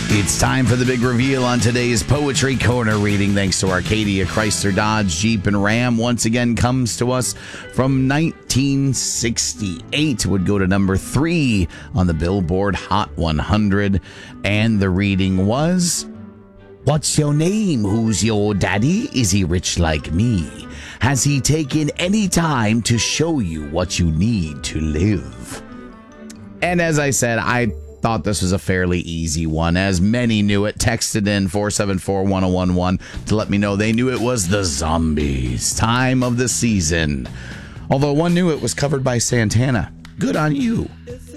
It's time for the big reveal on today's Poetry Corner reading. Thanks to Arcadia, Chrysler, Dodge, Jeep, and Ram. Once again, comes to us from 1968. Would go to number 3 on the Billboard Hot 100. And the reading was, "What's your name? Who's your daddy? Is he rich like me? Has he taken any time to show you what you need to live?" And as I said, I thought this was a fairly easy one, as many knew it. Texted in 474-1011 to let me know they knew it was the Zombies, time of the season. Although one knew it was covered by Santana. Good on you.